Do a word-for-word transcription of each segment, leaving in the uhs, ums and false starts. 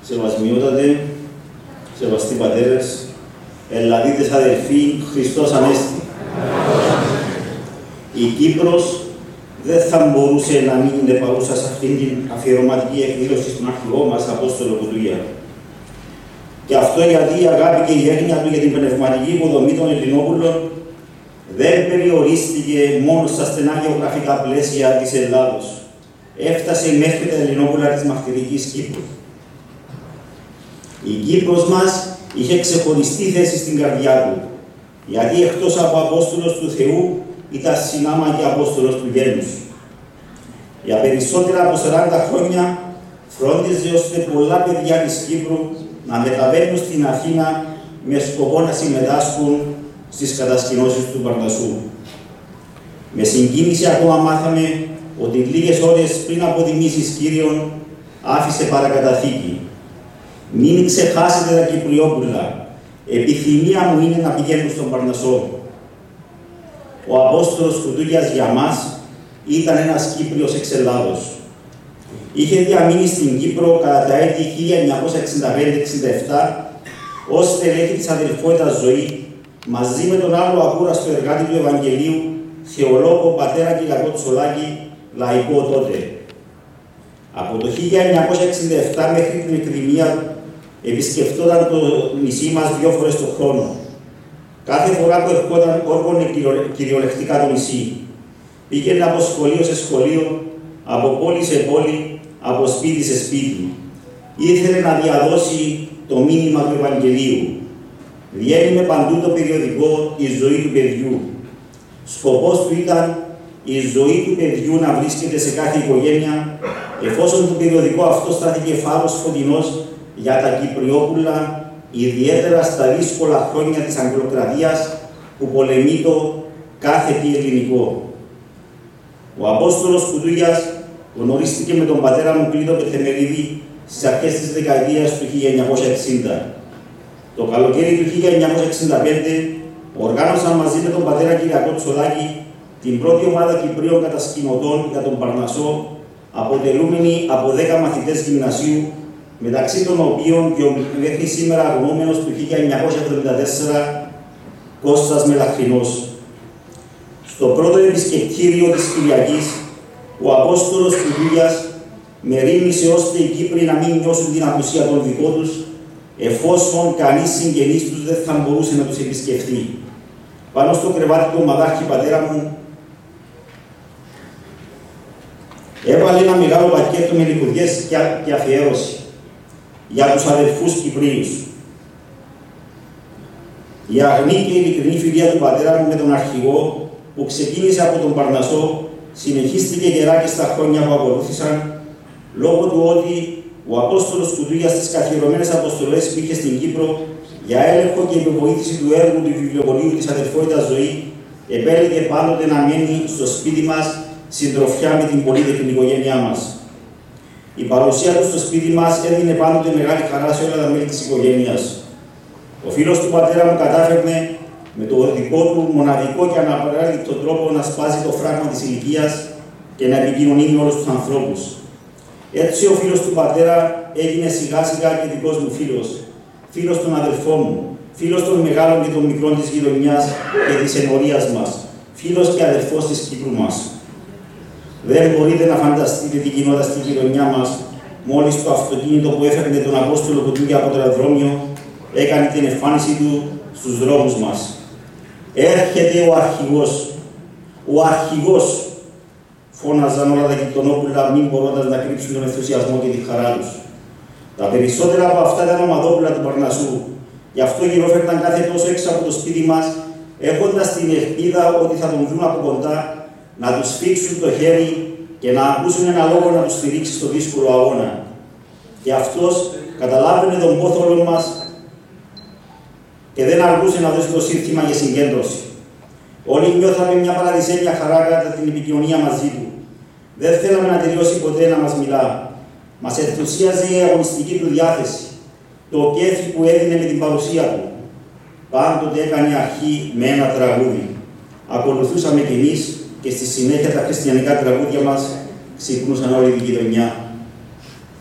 Σεβασμιότατε, σεβαστοί πατέρες, Ελλαδίτες αδελφοί, Χριστός Ανέστη. Η Κύπρος δεν θα μπορούσε να μην είναι παρούσα σε αυτήν την αφιερωματική εκδήλωση στον αρχηγό μας, Απόστολο Κουτούγια. Και αυτό γιατί η αγάπη και η έγνοια του για την πνευματική υποδομή των Ελληνόπουλων δεν περιορίστηκε μόνο στα στενά γεωγραφικά πλαίσια της Ελλάδος. Έφτασε μέχρι τα Ελληνόπουλα της μαχαιρικής Κύπρου. Η Κύπρος μας είχε ξεχωριστή θέση στην καρδιά του, γιατί εκτός από Απόστολος του Θεού ήταν συνάμα και Απόστολος του γένους. Για περισσότερα από σαράντα χρόνια φρόντιζε ώστε πολλά παιδιά της Κύπρου να μεταβαίνουν στην Αθήνα με σκοπό να συμμετάσχουν στις κατασκηνώσεις του Παρνασσού. Με συγκίνηση ακόμα μάθαμε ότι λίγες ώρες πριν από τιμήσεις Κύριον άφησε παρακαταθήκη. Μην ξεχάσετε τα Κυπριόπουλα. Επιθυμία μου είναι να πηγαίνουν στον Παρνασσό. Ο Απόστολος Κουτούγιας για μας ήταν ένας Κύπριος εξ Ελλάδος. Είχε διαμείνει στην Κύπρο κατά τα έτη χίλια εννιακόσια εξήντα πέντε εξήντα επτά ως στελέχη της αδελφότητας Ζωή, μαζί με τον άλλο ακούραστο εργάτη του Ευαγγελίου, θεολόγο πατέρα Κυριακό Τσολάκη, λαϊκό τότε. Από το χίλια εννιακόσια εξήντα επτά μέχρι την εκδημία επισκεφτόταν το νησί μας δύο φορές το χρόνο. Κάθε φορά που ερχόταν όργωνε κυριολεκτικά το νησί. Πήγαινε από σχολείο σε σχολείο, από πόλη σε πόλη, από σπίτι σε σπίτι. Ήθελε να διαδώσει το μήνυμα του Ευαγγελίου. Διένυμε παντού το περιοδικό «Η ζωή του παιδιού». Σκοπός του ήταν η ζωή του παιδιού να βρίσκεται σε κάθε οικογένεια, εφόσον το περιοδικό αυτό στάθηκε φάρος φωτεινός για τα Κυπριόπουλα, ιδιαίτερα στα δύσκολα χρόνια της Αγγλοκρατίας που πολεμεί το κάθε τι ελληνικό. Ο Απόστολος Κουτούγιας γνωρίστηκε με τον πατέρα μου Κλήτο Πεθεμερίδη στις αρχές της δεκαετίας του χίλια εννιακόσια εξήντα. Το καλοκαίρι του χίλια εννιακόσια εξήντα πέντε οργάνωσαν μαζί με τον πατέρα Κυριακό Τσολάκη την πρώτη ομάδα Κυπρίων κατασκηνωτών για τον Παρνασσό, αποτελούμενη από δέκα μαθητές γυμνασίου, μεταξύ των οποίων και ο μέχρι σήμερα αγνώμενος του χίλια εννιακόσια εβδομήντα τέσσερα Κώστας Μελαχρινός. Στο πρώτο επισκεπτήριο της Κυριακής, ο Απόστολος Κουτούγιας μερίμνησε ώστε οι Κύπροι να μην νιώσουν την απουσία των δικών τους, εφόσον κανείς συγγενής τους δεν θα μπορούσε να τους επισκεφθεί. Πάνω στο κρεβάτι του ομαδάρχη πατέρα μου έβαλε ένα μεγάλο πακέτο με λιχουδιές και αφιέρωση για τους αδελφούς Κυπρίους. Η αγνή και ειλικρινή φιλία του πατέρα μου με τον αρχηγό, που ξεκίνησε από τον Παρνασσό, συνεχίστηκε γερά και στα χρόνια που ακολούθησαν, λόγω του ότι ο Απόστολος Κουτούγιας στις καθιερωμένες αποστολές που είχε στην Κύπρο για έλεγχο και υποβοήθηση του έργου του βιβλιοπωλείου της Αδελφότητας Ζωή, επέλεγε πάντοτε να μένει στο σπίτι μας συντροφιά με την πολύτεκνη οικογένειά μας. Η παρουσία του στο σπίτι μας έδινε πάντοτε μεγάλη χαρά σε όλα τα μέλη της οικογένειας. Ο φίλος του πατέρα μου κατάφερνε με το δικό του μοναδικό και αναπαράδεκτο τρόπο να σπάζει το φράγμα της ηλικίας και να επικοινωνεί με όλους τους ανθρώπους. Έτσι ο φίλος του πατέρα έγινε σιγά σιγά και δικός μου φίλος, φίλος των αδελφών μου, φίλος των μεγάλων και των μικρών της γειτονιάς και της ενορίας μας, φίλος και αδελφός της Κύπρου μας. Δεν μπορείτε να φανταστείτε τι γινόταν στη γειτονιά μας, μόλις το αυτοκίνητο που έφερνε τον Απόστολο Κουτούγια από το αεροδρόμιο έκανε την εμφάνιση του στους δρόμους μας. Έρχεται ο αρχηγός, ο αρχηγός, φώναζαν όλα τα γειτονόπουλα, μην μπορώντας να κρύψουν τον ενθουσιασμό και τη χαρά τους. Τα περισσότερα από αυτά ήταν ομαδόπουλα του Παρνασσού, γι' αυτό γυρόφερναν κάθε τόσο έξω από το σπίτι μας, έχοντας την ελπίδα ότι θα τον δουν από κοντά, να τους φίξουν το χέρι και να ακούσουν ένα λόγο να τους στηρίξει στο δύσκολο αγώνα. Και αυτός καταλάβαινε τον πόθολο μας και δεν αργούσε να δώσει το σύνθημα για συγκέντρωση. Όλοι νιώθαμε μια παραδεισένια χαρά κατά την επικοινωνία μαζί του. Δεν θέλαμε να τελειώσει ποτέ να μας μιλά. Μας ενθουσίαζε η αγωνιστική του διάθεση, το κέφι που έδινε με την παρουσία του. Πάντοτε έκανε αρχή με ένα τραγούδι. Ακολουθούσαμε κι εμείς και στη συνέχεια τα χριστιανικά τραγούδια μας ξυπνούσαν όλη την γειτονιά.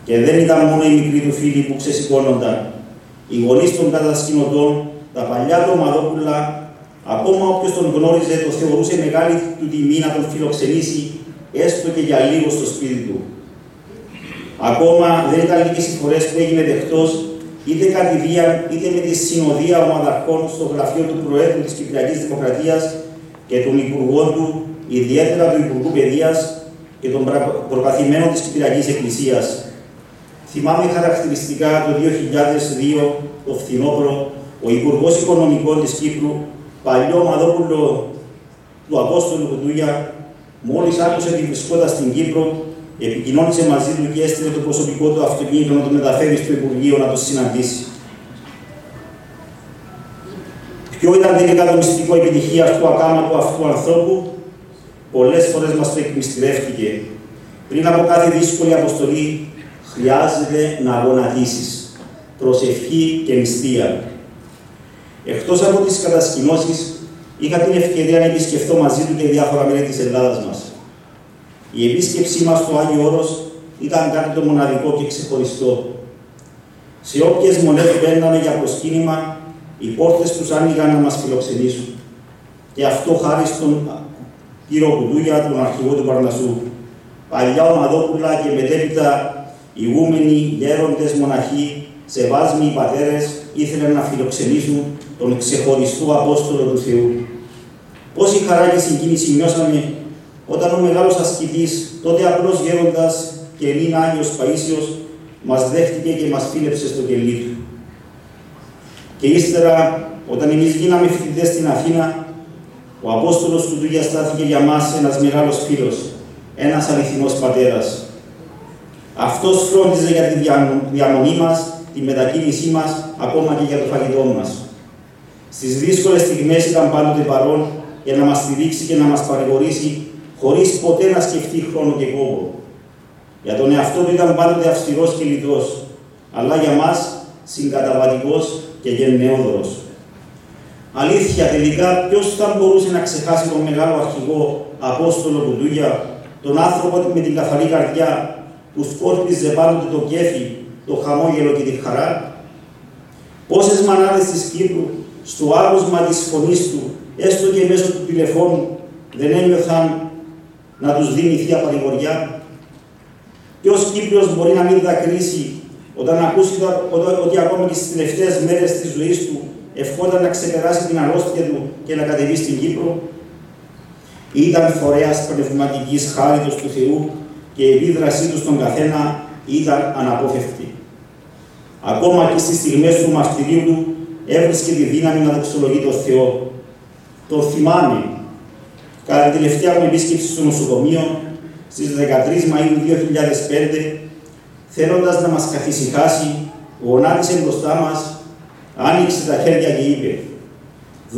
Και δεν ήταν μόνο οι μικροί του φίλοι που ξεσηκώνονταν. Οι γονείς των κατασκηνωτών, τα παλιά του ομαδόπουλα, ακόμα όποιος τον γνώριζε, το θεωρούσε μεγάλη του τιμή να τον φιλοξενήσει, έστω και για λίγο στο σπίτι του. Ακόμα δεν ήταν λίγες οι φορές που έγινε δεκτός, είτε κατηδίαν, είτε με τη συνοδεία ομαδαρχών στο γραφείο του Προέδρου της Κυπριακής Δημοκρατίας και των Υπουργών του, ιδιαίτερα του Υπουργού Παιδείας και των προπαθημένων της Κυπριακής Εκκλησίας. Θυμάμαι χαρακτηριστικά το δύο χιλιάδες δύο, το φθινόπωρο, ο Υπουργός Οικονομικών της Κύπρου, παλιό ομαδόπουλο του Απόστολου Κουτούγια, μόλις άκουσε ότι βρισκόταν στην Κύπρο, επικοινώνησε μαζί του και έστειλε το προσωπικό του αυτοκίνητο να το μεταφέρει στο Υπουργείο να το συναντήσει. Ποιο ήταν τελικά το μυστικό επιτυχίας του ακάματου αυτού ανθρώπου? Πολλές φορές μας το εκμυστηρεύτηκε. Πριν από κάθε δύσκολη αποστολή, χρειάζεται να γονατίσεις. Προσευχή και νηστεία. Εκτός από τις κατασκηνώσεις, είχα την ευκαιρία να επισκεφθώ μαζί του και διάφορα μέρη της Ελλάδας μας. Η επίσκεψή μας στο Άγιο Όρος ήταν κάτι το μοναδικό και ξεχωριστό. Σε όποιες μονές μπαίναμε για προσκύνημα, οι πόρτες τους άνοιγαν να μας φιλοξενήσουν. Και αυτό χάρη στον κύριο Κουτούγια, τον αρχηγό του Παρνασσού. Παλιά ομαδόπουλα και μετέπειτα ηγούμενοι, γέροντες, μοναχοί, σεβάσμοι πατέρες ήθελαν να φιλοξενήσουν τον ξεχωριστό Απόστολο του Θεού. Πόση χαρά και συγκίνηση νιώσαμε όταν ο μεγάλος ασκητής, τότε απλός γέροντας και Ελλήν Άγιος Παΐσιος, μας δέχτηκε και μας φίλεψε στο κελί του. Και ύστερα, όταν εμείς γίναμε φοιτητές στην Αθήνα, ο Απόστολος Κουτούγια στάθηκε για μας ένας μεγάλος φίλος, ένας αληθινός πατέρας. Αυτός φρόντιζε για τη διαμονή μας, τη μετακίνησή μας, ακόμα και για το φαγητό μας. Στις δύσκολες στιγμές ήταν πάντοτε παρόν για να μας στηρίξει και να μας παρηγορήσει, χωρίς ποτέ να σκεφτεί χρόνο και κόπο. Για τον εαυτό του ήταν πάντοτε αυστηρός και λιτός, αλλά για μας συγκαταβατικός και γενναιόδωρος. Αλήθεια, τελικά, ποιος θα μπορούσε να ξεχάσει τον μεγάλο αρχηγό Απόστολο Κουτούγια, τον άνθρωπο με την καθαρή καρδιά, που σκόρπιζε πάντοτε το κέφι, το χαμόγελο και τη χαρά? Πόσες μανάδες της Κύπρου, στο άκουσμα της φωνής του, έστω και μέσω του τηλεφώνου, δεν ένιωθαν να τους δίνει θεία παρηγοριά? Ποιος Κύπριος μπορεί να μην δακρύσει όταν ακούσει ότι ακόμα και στις τελευταίες μέρες της ζωής του ευχόταν να ξεπεράσει την αρρώστια του και να κατεβεί στην Κύπρο? Ήταν φορέας πνευματικής χάριτος του Θεού και η επίδρασή του στον καθένα ήταν αναπόφευκτη. Ακόμα και στις στιγμές του μαρτυρίου του έβρισκε τη δύναμη να δοξολογεί τον Θεό. Το θυμάμαι. Κατά την τελευταία μου επίσκεψη στο νοσοκομείο, στις δεκατρείς Μαΐου δύο χιλιάδες πέντε, θέλοντας να μας καθησυχάσει, γονάτισε μπροστά μας, άνοιξε τα χέρια και είπε: